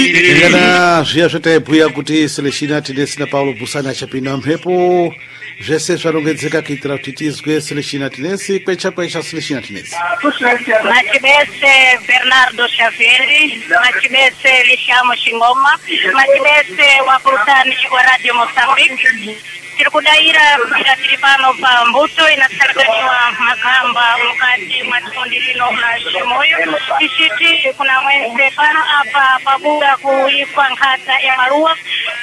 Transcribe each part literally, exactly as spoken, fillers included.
Ingana zviazvataibhuya kuti Celestina Tinesi naPaulo Busani achapinda mhepo zvese zvarongedzeka kuitira kuti tizwe Celestina Tinesi kwecha kwecha Celestina Tinesi Machibese Bernardo Xavieri, Machibese Lishamo Shingoma, Machibese Wapurutani wa Radio Moçambique. Tirikudaira kuja tiripano pa mbuto inasarakaniwa Makamba mkati matundilino na Shimoyo. Ishiti kuna mwenze pano hapa pabuga kuifwa nkata ya Marua.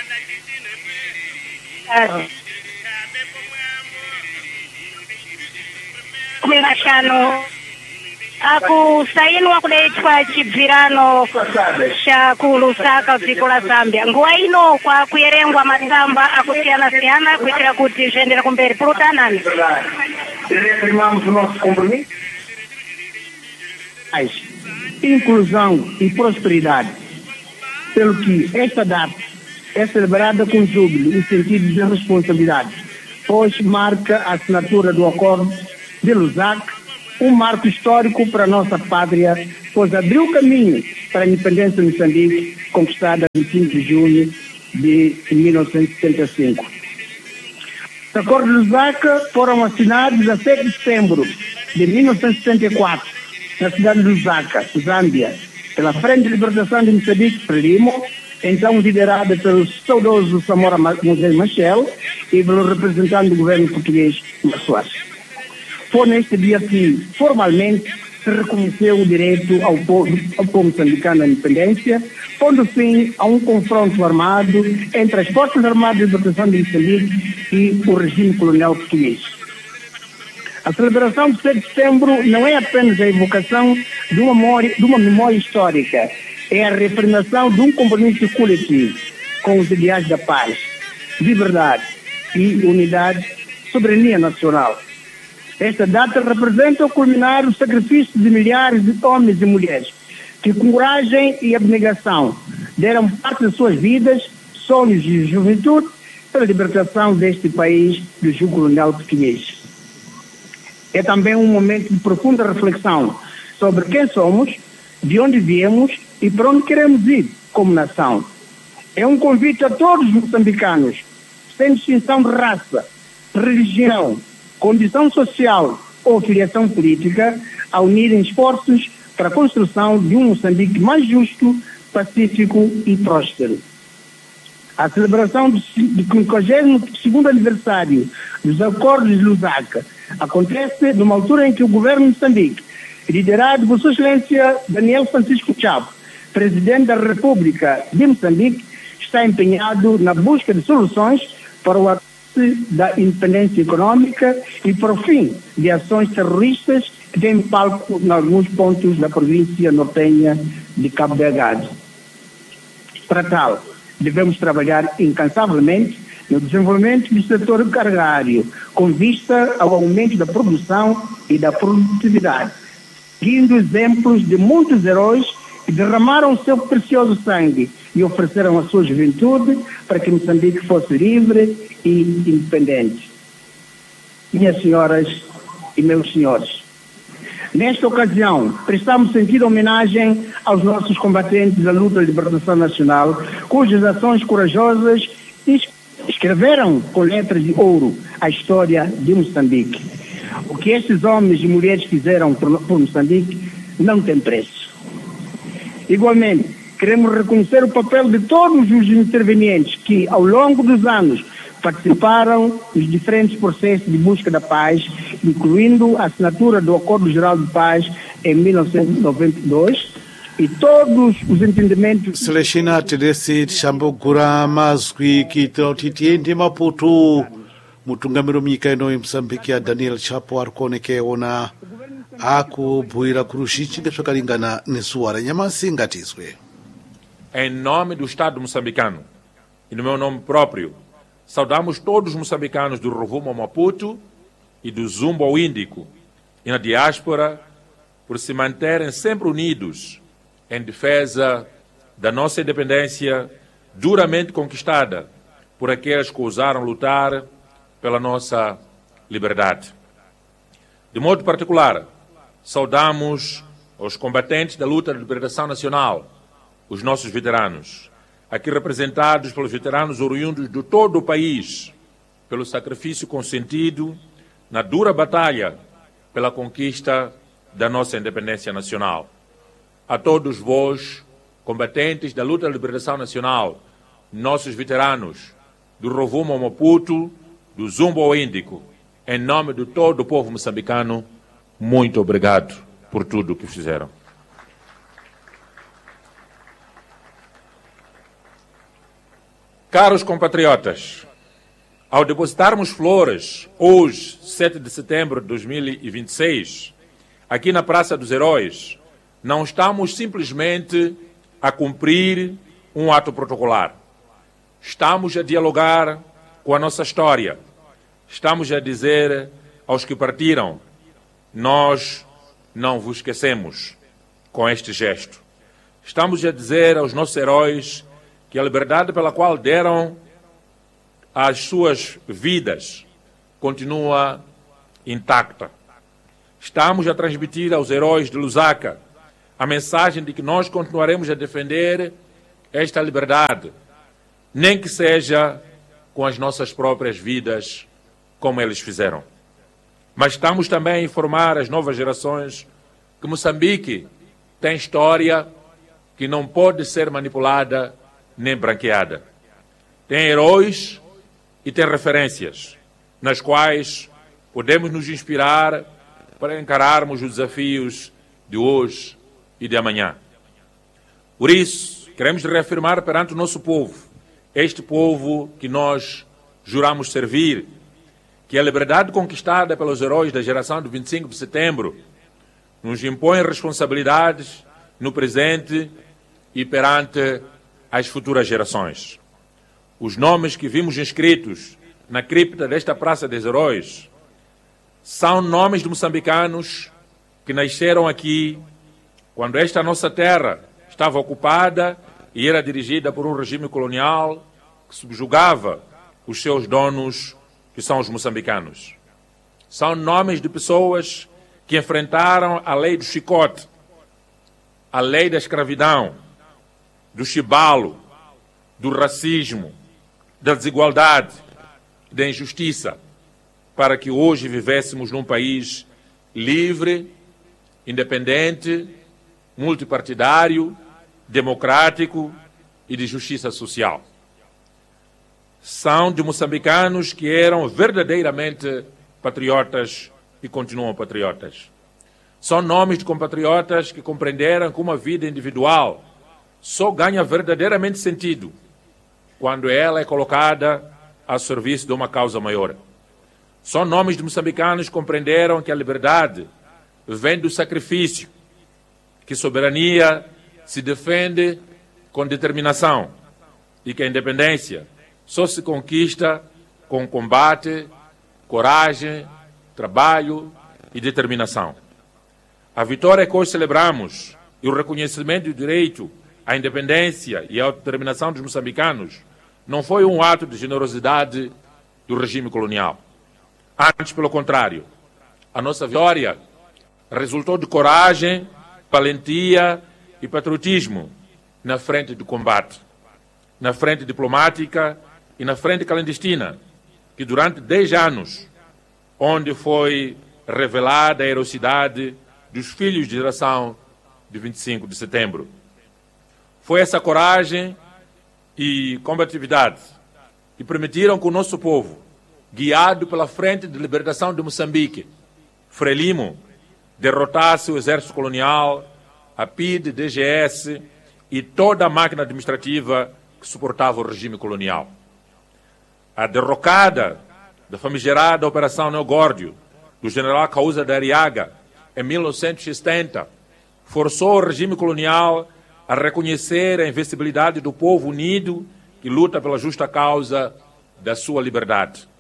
Kuna shano akusainwa kudaitwa chibvirano cha kulusaka dziko la Zambia. Nguwa ino kwa kuyerengwa masamba akusiyana siyana kuitira kuti zviendera kumberi pulutanani. Reafirmamos o nosso compromisso, inclusão e prosperidade, pelo que esta data é celebrada com júbilo e sentido de responsabilidade, pois marca a assinatura do Acordo de Lusaka, um marco histórico para a nossa pátria, pois abriu caminho para a independência de Moçambique, conquistada em vinte e cinco de junho de mil novecentos e setenta e cinco. Os acordos de Lusaka foram assinados a sete de setembro de mil novecentos e setenta e quatro, na cidade de Lusaka, Zâmbia, pela Frente de Libertação de Moçambique, Frelimo, então liderada pelo saudoso Samora Moisés Machel e pelo representante do governo português, Massoas. Foi neste dia que, formalmente, se reconheceu o direito ao povo, ao povo moçambicano à independência, pondo fim a um confronto armado entre as Forças Armadas de Libertação de Moçambique e o regime colonial português. A celebração do sete de setembro não é apenas a evocação de uma memória, de uma memória histórica, é a reafirmação de um compromisso coletivo com os ideais da paz, liberdade e unidade, soberania nacional. Esta data representa o culminar do sacrifício de milhares de homens e mulheres que, com coragem e abnegação, deram parte de suas vidas, sonhos e juventude pela libertação deste país do jugo colonial português. É também um momento de profunda reflexão sobre quem somos, de onde viemos e para onde queremos ir como nação. É um convite a todos os moçambicanos, sem distinção de raça, religião, condição social ou filiação política, a unirem esforços para a construção de um Moçambique mais justo, pacífico e próspero. A celebração do quinquagésimo segundo aniversário dos Acordos de Lusaka acontece numa altura em que o governo de Moçambique, liderado por Sua Excelência Daniel Francisco Chapo, Presidente da República de Moçambique, está empenhado na busca de soluções para o da independência econômica e para o fim de ações terroristas que têm palco em alguns pontos da província nortenha de Cabo Delgado. Para tal, devemos trabalhar incansavelmente no desenvolvimento do setor cargário, com vista ao aumento da produção e da produtividade, seguindo exemplos de muitos heróis que derramaram o seu precioso sangue e ofereceram a sua juventude para que Moçambique fosse livre e independente. Minhas senhoras e meus senhores, nesta ocasião, prestamos sentida homenagem aos nossos combatentes da luta de libertação nacional, cujas ações corajosas escreveram com letras de ouro a história de Moçambique. O que estes homens e mulheres fizeram por, por Moçambique não tem preço. Igualmente, queremos reconhecer o papel de todos os intervenientes que, ao longo dos anos, participaram nos diferentes processos de busca da paz, incluindo a assinatura do Acordo Geral de Paz em mil novecentos e noventa e dois e todos os entendimentos... Celestina Tinesi tishambogura mazwi kuitira kuti tiende Maputo mutungamiro munyika ino yeMoçambique ya Daniel Chapo ari kuonekeona akubhuira kuruzhinji ngezvakalingana nezuwa ranyamasi ngatizwe. Em nome do Estado moçambicano e no meu nome próprio, saudamos todos os moçambicanos do rumo ao Maputo e do Zumbo ao Índico e na diáspora por se manterem sempre unidos em defesa da nossa independência duramente conquistada por aqueles que ousaram lutar pela nossa liberdade. De modo particular, saudamos os combatentes da luta de libertação nacional, os nossos veteranos, aqui representados pelos veteranos oriundos de todo o país, pelo sacrifício consentido na dura batalha pela conquista da nossa independência nacional. A todos vós, combatentes da luta da liberação nacional, nossos veteranos do Rovuma ao Maputo, do Zumbo ao Índico, em nome de todo o povo moçambicano, muito obrigado por tudo o que fizeram. Caros compatriotas, ao depositarmos flores, hoje, sete de setembro de dois mil e vinte e seis, aqui na Praça dos Heróis, não estamos simplesmente a cumprir um ato protocolar. Estamos a dialogar com a nossa história. Estamos a dizer aos que partiram, nós não vos esquecemos com este gesto. Estamos a dizer aos nossos heróis que a liberdade pela qual deram as suas vidas continua intacta. Estamos a transmitir aos heróis de Lusaka a mensagem de que nós continuaremos a defender esta liberdade, nem que seja com as nossas próprias vidas, como eles fizeram. Mas estamos também a informar as novas gerações que Moçambique tem história que não pode ser manipulada nem branqueada. Tem heróis e tem referências nas quais podemos nos inspirar para encararmos os desafios de hoje e de amanhã. Por isso, queremos reafirmar perante o nosso povo, este povo que nós juramos servir, que a liberdade conquistada pelos heróis da geração de vinte e cinco de setembro nos impõe responsabilidades no presente e perante as futuras gerações. Os nomes que vimos inscritos na cripta desta Praça dos Heróis são nomes de moçambicanos que nasceram aqui quando esta nossa terra estava ocupada e era dirigida por um regime colonial que subjugava os seus donos, que são os moçambicanos. São nomes de pessoas que enfrentaram a lei do chicote, a lei da escravidão, do chibalo, do racismo, da desigualdade, da injustiça, para que hoje vivêssemos num país livre, independente, multipartidário, democrático e de justiça social. São de moçambicanos que eram verdadeiramente patriotas e continuam patriotas. São nomes de compatriotas que compreenderam que uma vida individual só ganha verdadeiramente sentido quando ela é colocada a serviço de uma causa maior. São nomes de moçambicanos que compreenderam que a liberdade vem do sacrifício, que soberania se defende com determinação e que a independência só se conquista com combate, coragem, trabalho e determinação. A vitória que hoje celebramos e o reconhecimento do direito à independência e à autodeterminação dos moçambicanos não foi um ato de generosidade do regime colonial. Antes, pelo contrário, a nossa vitória resultou de coragem, valentia e patriotismo na frente do combate, na frente diplomática e na frente clandestina, que durante dez anos, onde foi revelada a heroicidade dos filhos de geração de vinte e cinco de setembro. Foi essa coragem e combatividade que permitiram que o nosso povo, guiado pela Frente de Libertação de Moçambique, Frelimo, derrotasse o exército colonial, a P I D, D G S e toda a máquina administrativa que suportava o regime colonial. A derrocada da famigerada Operação Neogórdio, do general Causa da Arriaga, em mil novecentos e setenta, forçou o regime colonial a reconhecer a invencibilidade do povo unido que luta pela justa causa da sua liberdade.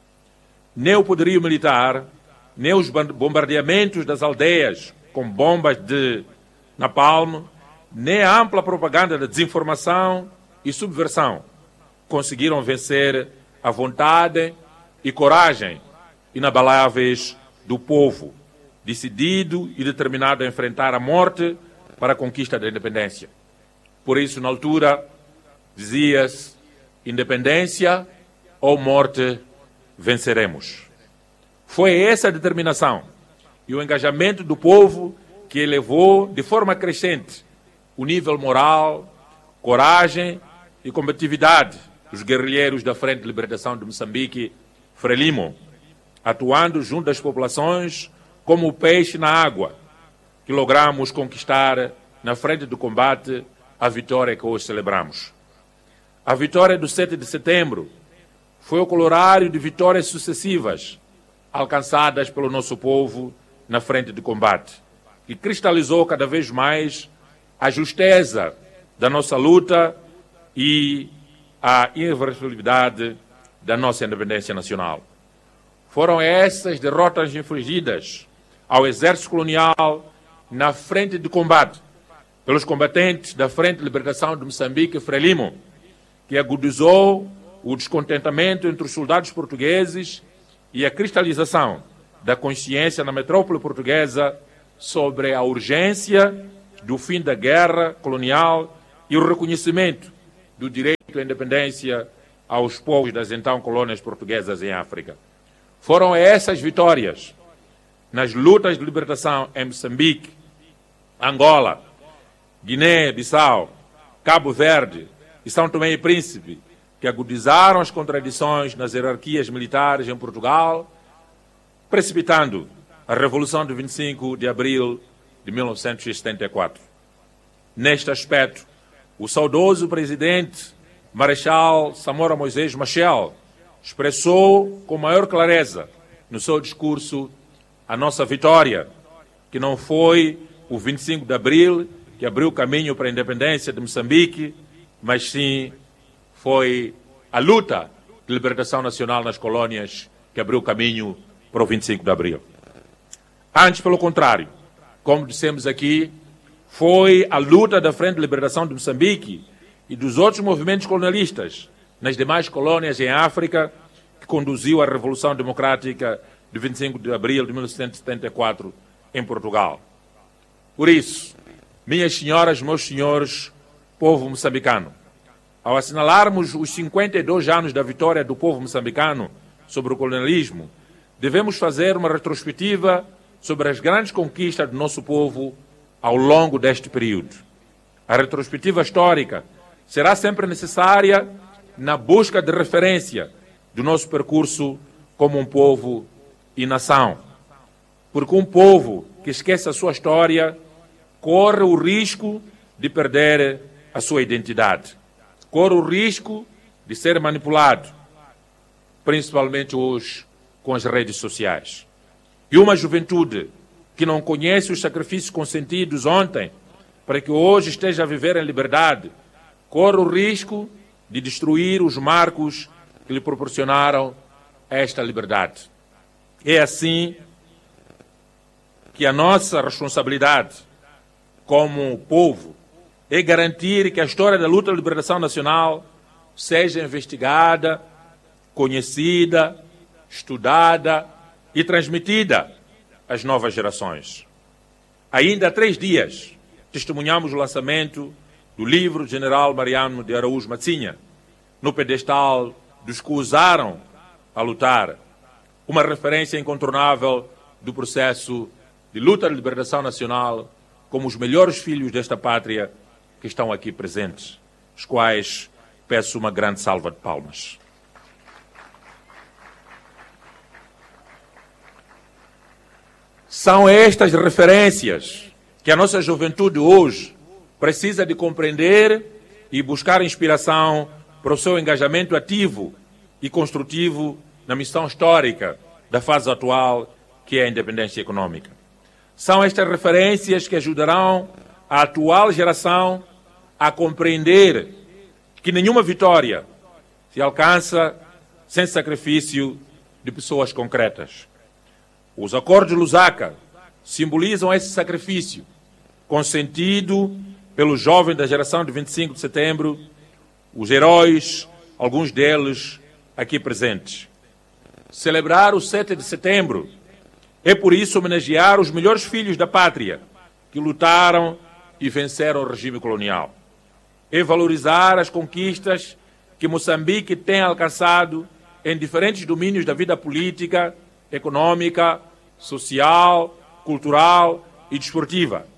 Nem o poderio militar, nem os bombardeamentos das aldeias com bombas de napalm, nem a ampla propaganda da desinformação e subversão conseguiram vencer a vontade e coragem inabaláveis do povo, decidido e determinado a enfrentar a morte para a conquista da independência. Por isso, na altura, dizia-se: independência ou morte, venceremos. Foi essa a determinação e o engajamento do povo que elevou de forma crescente o nível moral, coragem e combatividade dos guerrilheiros da Frente de Libertação de Moçambique, Frelimo, atuando junto das populações como o peixe na água, que logramos conquistar na frente do combate a vitória que hoje celebramos. A vitória do sete de setembro foi o colorário de vitórias sucessivas alcançadas pelo nosso povo na frente de combate, que cristalizou cada vez mais a justeza da nossa luta e a irreversibilidade da nossa independência nacional. Foram essas derrotas infligidas ao exército colonial na frente de combate pelos combatentes da Frente de Libertação de Moçambique, Frelimo, que agudizou o descontentamento entre os soldados portugueses e a cristalização da consciência na metrópole portuguesa sobre a urgência do fim da guerra colonial e o reconhecimento do direito à independência aos povos das então colônias portuguesas em África. Foram essas vitórias nas lutas de libertação em Moçambique, Angola, Guiné-Bissau, Cabo Verde e São Tomé e Príncipe, que agudizaram as contradições nas hierarquias militares em Portugal, precipitando a Revolução de vinte e cinco de abril de mil novecentos e setenta e quatro. Neste aspecto, o saudoso presidente Marechal Samora Moisés Machel expressou com maior clareza no seu discurso a nossa vitória, que não foi o vinte e cinco de abril que abriu o caminho para a independência de Moçambique, mas sim foi a luta de libertação nacional nas colônias que abriu o caminho para o vinte e cinco de abril. Antes, pelo contrário, como dissemos aqui, foi a luta da Frente de Libertação de Moçambique e dos outros movimentos colonialistas nas demais colônias em África que conduziu à Revolução Democrática de vinte e cinco de abril de mil novecentos e setenta e quatro em Portugal. Por isso, minhas senhoras, meus senhores, povo moçambicano, ao assinalarmos os cinquenta e dois anos da vitória do povo moçambicano sobre o colonialismo, devemos fazer uma retrospectiva sobre as grandes conquistas do nosso povo ao longo deste período. A retrospectiva histórica será sempre necessária na busca de referência do nosso percurso como um povo e nação. Porque um povo que esquece a sua história corre o risco de perder a sua identidade. Corre o risco de ser manipulado, principalmente hoje com as redes sociais. E uma juventude que não conhece os sacrifícios consentidos ontem para que hoje esteja a viver em liberdade, corre o risco de destruir os marcos que lhe proporcionaram esta liberdade. É assim que a nossa responsabilidade como povo é garantir que a história da luta de libertação nacional seja investigada, conhecida, estudada e transmitida às novas gerações. Ainda há três dias testemunhamos o lançamento do livro do general Mariano de Araújo Matsinha, no pedestal dos que usaram a lutar, uma referência incontornável do processo de luta de libertação nacional, como os melhores filhos desta pátria que estão aqui presentes, os quais peço uma grande salva de palmas. São estas referências que a nossa juventude hoje precisa de compreender e buscar inspiração para o seu engajamento ativo e construtivo na missão histórica da fase atual, que é a independência econômica. São estas referências que ajudarão a atual geração a compreender que nenhuma vitória se alcança sem sacrifício de pessoas concretas. Os acordos de Lusaka simbolizam esse sacrifício, consentido pelos jovens da geração de vinte e cinco de setembro, os heróis, alguns deles aqui presentes. Celebrar o sete de setembro é, por isso, homenagear os melhores filhos da pátria que lutaram e venceram o regime colonial. é valorizar as conquistas que Moçambique tem alcançado em diferentes domínios da vida política, econômica, social, cultural e desportiva.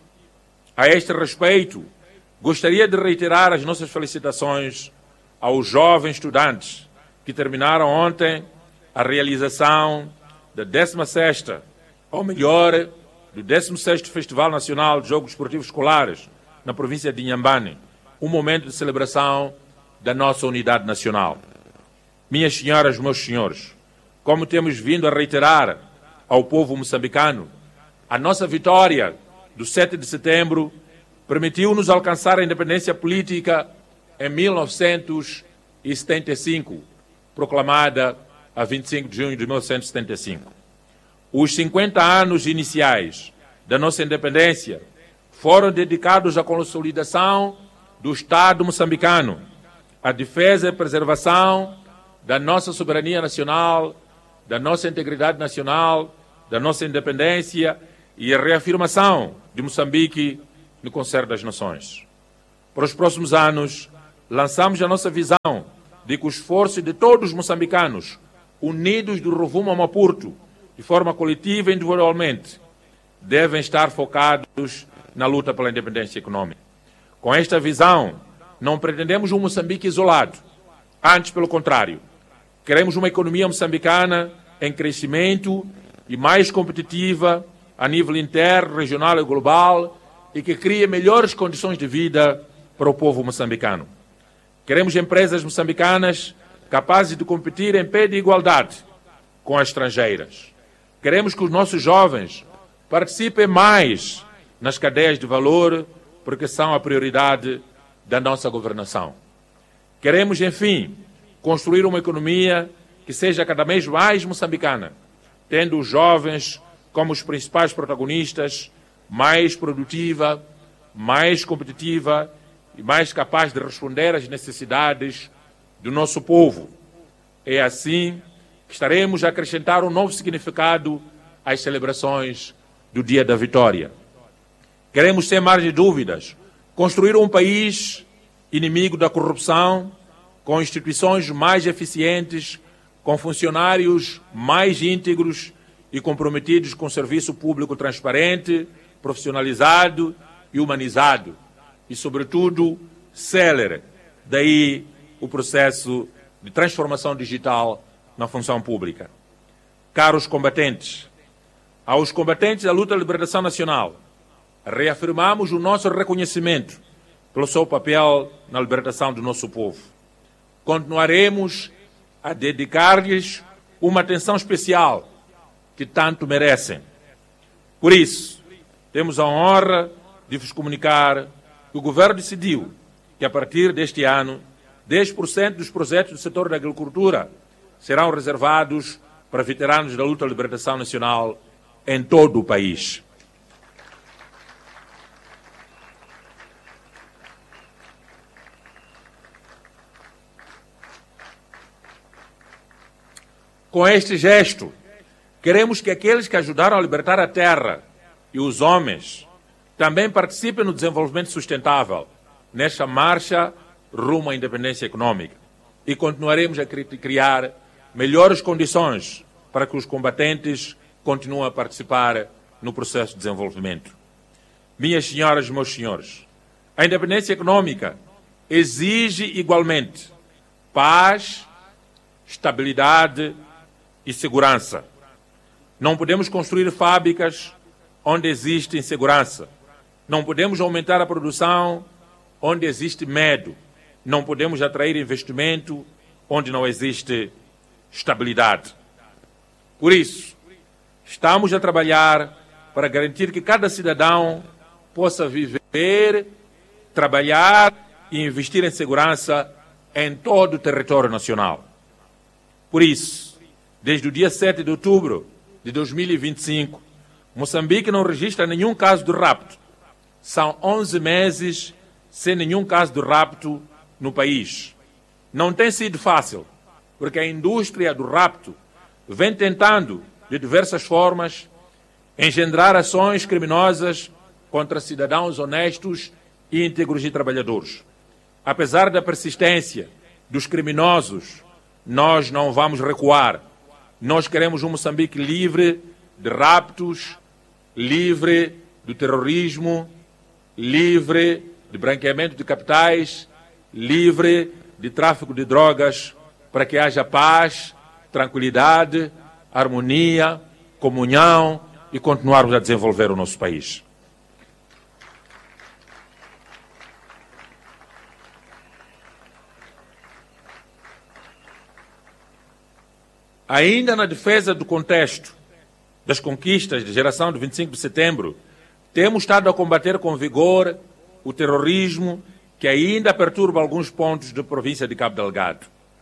A este respeito, gostaria de reiterar as nossas felicitações aos jovens estudantes que terminaram ontem a realização da décima sexta, ou melhor, do décimo sexto Festival Nacional de Jogos Esportivos Escolares na província de Inhambane, um momento de celebração da nossa unidade nacional. Minhas senhoras, meus senhores, como temos vindo a reiterar ao povo moçambicano, a nossa vitória do sete de setembro permitiu-nos alcançar a independência política em mil novecentos e setenta e cinco, proclamada a vinte e cinco de junho de mil novecentos e setenta e cinco. Os cinquenta anos iniciais da nossa independência foram dedicados à consolidação do Estado moçambicano, à defesa e preservação da nossa soberania nacional, da nossa integridade nacional, da nossa independência e a reafirmação de Moçambique no concerto das nações. Para os próximos anos, lançamos a nossa visão de que o esforço de todos os moçambicanos, unidos do rumo a Maputo, de forma coletiva e individualmente, devem estar focados na luta pela independência econômica. Com esta visão, não pretendemos um Moçambique isolado. Antes, pelo contrário, queremos uma economia moçambicana em crescimento e mais competitiva a nível interno, regional e global e que crie melhores condições de vida para o povo moçambicano. Queremos empresas moçambicanas capazes de competir em pé de igualdade com as estrangeiras. Queremos que os nossos jovens participem mais nas cadeias de valor, porque são a prioridade da nossa governação. Queremos, enfim, construir uma economia que seja cada vez mais moçambicana, tendo os jovens como os principais protagonistas, mais produtiva, mais competitiva e mais capaz de responder às necessidades do nosso povo. É assim que estaremos a acrescentar um novo significado às celebrações do Dia da Vitória. Queremos, sem margem de dúvidas, construir um país inimigo da corrupção, com instituições mais eficientes, com funcionários mais íntegros e comprometidos com serviço público transparente, profissionalizado e humanizado, e, sobretudo, célere. Daí o processo de transformação digital na função pública. Caros combatentes, aos combatentes da luta da libertação nacional, reafirmamos o nosso reconhecimento pelo seu papel na libertação do nosso povo. Continuaremos a dedicar-lhes uma atenção especial que tanto merecem. Por isso, temos a honra de vos comunicar que o Governo decidiu que, a partir deste ano, dez por cento dos projetos do setor da agricultura serão reservados para veteranos da luta da libertação nacional em todo o país. Com este gesto, queremos que aqueles que ajudaram a libertar a terra e os homens também participem no desenvolvimento sustentável, nesta marcha rumo à independência econômica. E continuaremos a criar melhores condições para que os combatentes continuem a participar no processo de desenvolvimento. Minhas senhoras e meus senhores, a independência econômica exige igualmente paz, estabilidade e segurança. Não podemos construir fábricas onde existe insegurança. Não podemos aumentar a produção onde existe medo. Não podemos atrair investimento onde não existe estabilidade. Por isso, estamos a trabalhar para garantir que cada cidadão possa viver, trabalhar e investir em segurança em todo o território nacional. Por isso, desde o dia sete de outubro de dois mil e vinte e cinco, Moçambique não registra nenhum caso de rapto. São onze meses sem nenhum caso de rapto no país. Não tem sido fácil, porque a indústria do rapto vem tentando, de diversas formas, engendrar ações criminosas contra cidadãos honestos, íntegros e trabalhadores. apesar da persistência dos criminosos, nós não vamos recuar. Nós queremos um Moçambique livre de raptos, livre do terrorismo, livre de branqueamento de capitais, livre de tráfico de drogas, para que haja paz, tranquilidade, harmonia, comunhão e continuarmos a desenvolver o nosso país. Ainda na defesa do contexto das conquistas de geração de vinte e cinco de setembro, temos estado a combater com vigor o terrorismo que ainda perturba alguns pontos da província de Cabo Delgado.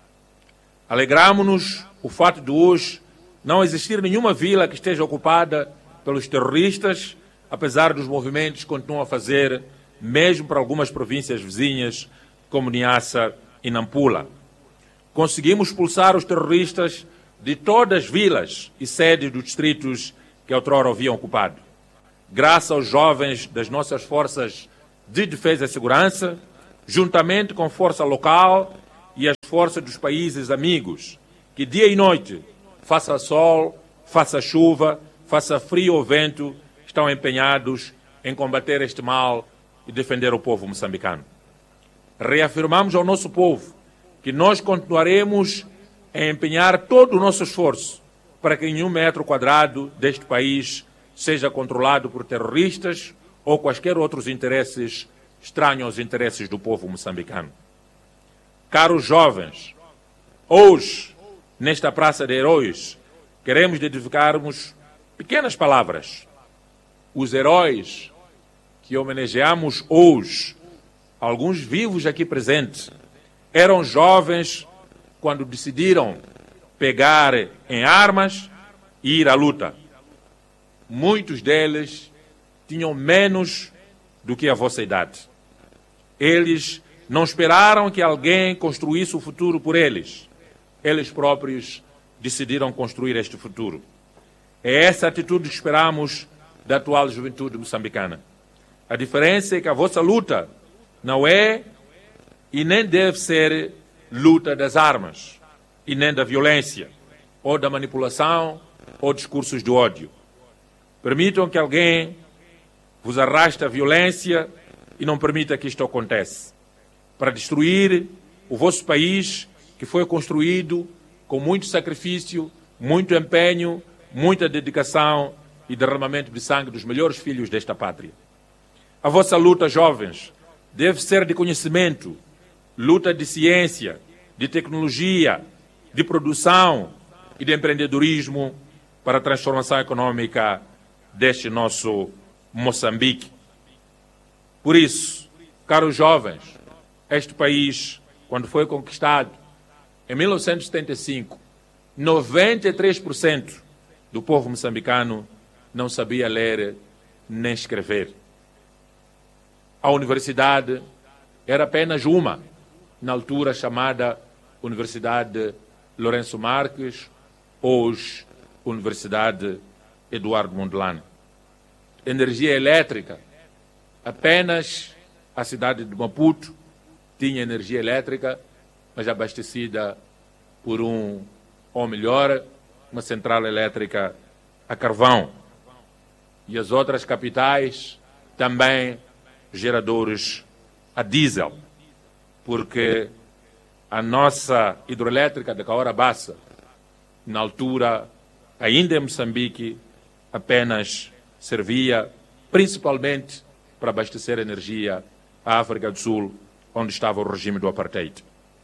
Alegramo-nos o fato de hoje não existir nenhuma vila que esteja ocupada pelos terroristas, apesar dos movimentos que continuam a fazer, mesmo para algumas províncias vizinhas, como Niassa e Nampula. Conseguimos expulsar os terroristas de todas as vilas e sedes dos distritos que outrora haviam ocupado. Graças aos jovens das nossas forças de defesa e segurança, juntamente com a força local e as forças dos países amigos, que dia e noite, faça sol, faça chuva, faça frio ou vento, estão empenhados em combater este mal e defender o povo moçambicano. Reafirmamos ao nosso povo que nós continuaremos a empenhar todo o nosso esforço para que nenhum metro quadrado deste país seja controlado por terroristas ou quaisquer outros interesses estranhos aos interesses do povo moçambicano. Caros jovens, hoje, nesta Praça de Heróis, queremos dedicarmos pequenas palavras. Os heróis que homenageamos hoje, alguns vivos aqui presentes, eram jovens quando decidiram pegar em armas e ir à luta. Muitos deles tinham menos do que a vossa idade. Eles não esperaram que alguém construísse o futuro por eles. Eles próprios decidiram construir este futuro. É essa atitude que esperamos da atual juventude moçambicana. A diferença é que a vossa luta não é e nem deve ser luta das armas, e nem da violência, ou da manipulação, ou discursos de ódio. Permitam que alguém vos arraste à violência e não permita que isto aconteça, para destruir o vosso país, que foi construído com muito sacrifício, muito empenho, muita dedicação e derramamento de sangue dos melhores filhos desta pátria. A vossa luta, jovens, deve ser de conhecimento, luta de ciência, de tecnologia, de produção e de empreendedorismo para a transformação econômica deste nosso Moçambique. Por isso, caros jovens, este país, quando foi conquistado em mil novecentos e setenta e cinco, noventa e três por cento do povo moçambicano não sabia ler nem escrever. A universidade era apenas uma, na altura chamada Universidade Lourenço Marques, hoje Universidade Eduardo Mondlane. Energia elétrica, apenas a cidade de Maputo tinha energia elétrica, mas abastecida por um, ou melhor, uma central elétrica a carvão. E as outras capitais também geradores a diesel, porque a nossa hidroelétrica de Cahora Bassa, na altura, ainda em Moçambique, apenas servia principalmente para abastecer energia à África do Sul, onde estava o regime do apartheid.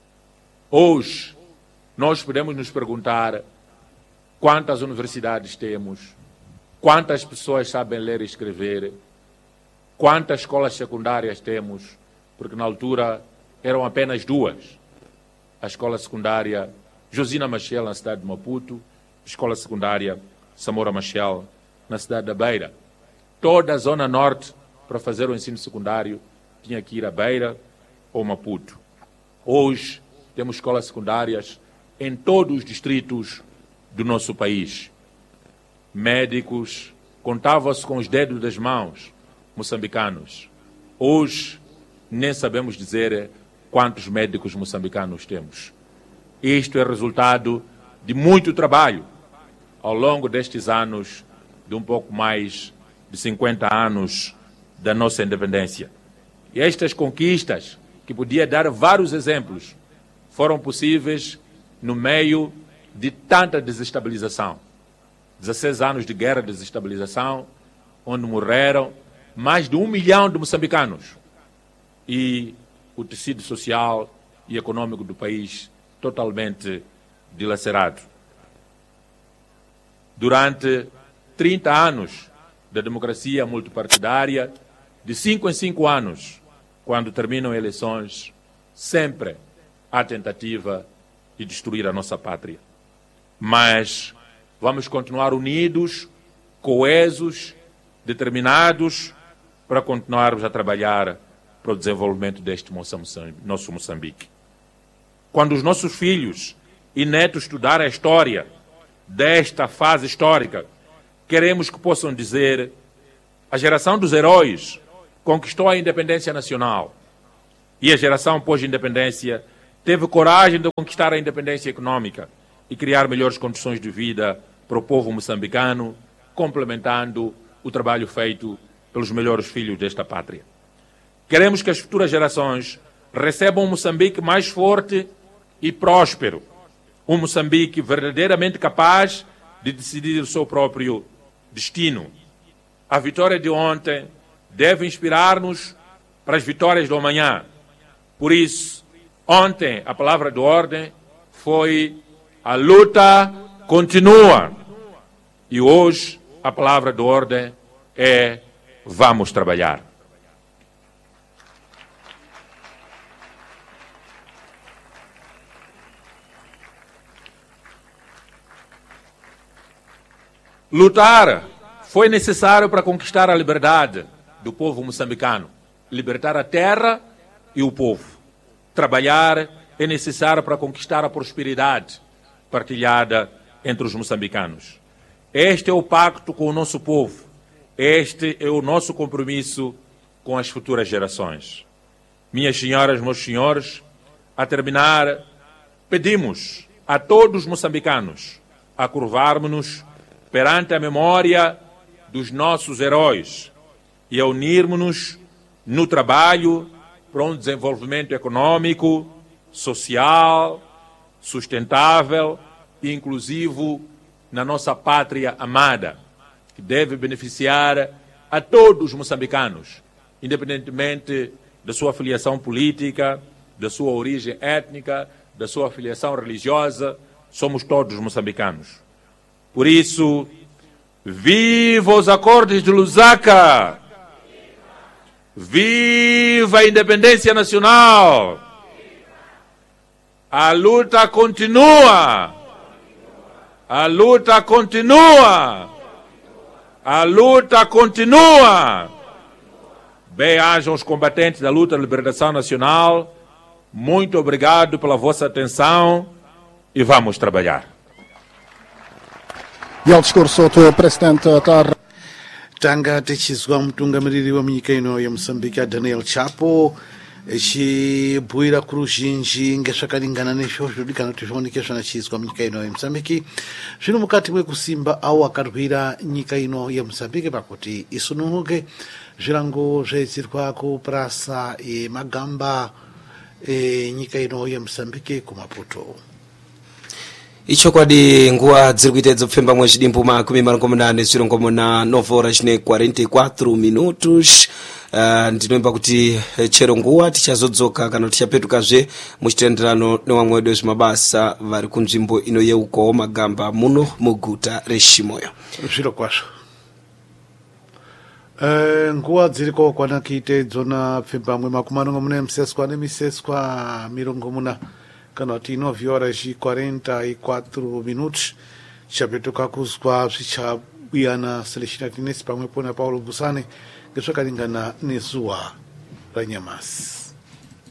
Hoje, nós podemos nos perguntar quantas universidades temos, quantas pessoas sabem ler e escrever, quantas escolas secundárias temos, porque na altura eram apenas duas. A escola secundária Josina Machel, na cidade de Maputo, a escola secundária Samora Machel, na cidade da Beira. Toda a zona norte, para fazer o ensino secundário, tinha que ir a Beira ou Maputo. Hoje, temos escolas secundárias em todos os distritos do nosso país. Médicos, contavam-se com os dedos das mãos, moçambicanos. Hoje, nem sabemos dizer quantos médicos moçambicanos temos. Isto é resultado de muito trabalho ao longo destes anos, de um pouco mais de cinquenta anos da nossa independência. E estas conquistas, que podia dar vários exemplos, foram possíveis no meio de tanta desestabilização. dezesseis anos de guerra de desestabilização, onde morreram mais de um milhão de moçambicanos. E o tecido social e econômico do país totalmente dilacerado. Durante trinta anos da democracia multipartidária, de cinco em cinco anos, quando terminam eleições, sempre há tentativa de destruir a nossa pátria. Mas vamos continuar unidos, coesos, determinados, para continuarmos a trabalhar para o desenvolvimento deste nosso Moçambique. Quando os nossos filhos e netos estudarem a história desta fase histórica, queremos que possam dizer: a geração dos heróis conquistou a independência nacional e a geração pós-independência teve coragem de conquistar a independência econômica e criar melhores condições de vida para o povo moçambicano, complementando o trabalho feito pelos melhores filhos desta pátria. Queremos que as futuras gerações recebam um Moçambique mais forte e próspero, um Moçambique verdadeiramente capaz de decidir o seu próprio destino. A vitória de ontem deve inspirar-nos para as vitórias do amanhã. Por isso, ontem a palavra de ordem foi: a luta continua. E hoje a palavra de ordem é: vamos trabalhar. Lutar foi necessário para conquistar a liberdade do povo moçambicano, libertar a terra e o povo. Trabalhar é necessário para conquistar a prosperidade partilhada entre os moçambicanos. Este é o pacto com o nosso povo. Este é o nosso compromisso com as futuras gerações. Minhas senhoras, meus senhores, a terminar, pedimos a todos os moçambicanos a curvarmos-nos perante a memória dos nossos heróis e a unirmos-nos no trabalho para um desenvolvimento econômico, social, sustentável e inclusivo na nossa pátria amada, que deve beneficiar a todos os moçambicanos, independentemente da sua filiação política, da sua origem étnica, da sua filiação religiosa. Somos todos moçambicanos. Por isso, viva os acordos de Lusaka! Viva a independência nacional! A luta continua! A luta continua! A luta continua! Bem-ajam os combatentes da luta de liberação nacional. Muito obrigado pela vossa atenção e vamos trabalhar. E ao discurso do presidente da tanga techizwa mtungamiriri wa munyika ino ya Moçambique Daniel Chapo echibwira ku ruzhinji ngezvakalingana nezvozvo kana kuti zvaoneke zvanachizwa munyika ino ya Moçambique zvino mukati mwekusimba awo akarwira nyika ino ya Moçambique pakuti isununuke zvirango zvaizirwa ku prasa yemagamba enyika ino ya Moçambique ku Maputo. Ichokwadi nguwa dziri kuita kupfemba mwezvidimbu makumi marongomuna zvirongo na nove horas ne quarenta e quatro minutos. Uh, ndinoimba kuti chero nguwa tichazodzoka kana tichapetukazve muchitenderano newamwe wedu wezvimabasa vari kunzvimbo ino yeuko magamba muno muguta reshimoyo. Zviro kwazvo. Uh, nguwa dziriko kwana kiite dzona pfemba mwe makumi marongomuna museswa nemiseswa mirongomuna kana kuti nove horas e quarenta e quatro minutos chapetuka kuzwa zvichabuyana Celestina Tinesi pamwepo na Paulo Busane ngezvakalingana nezuwa ranyamasi.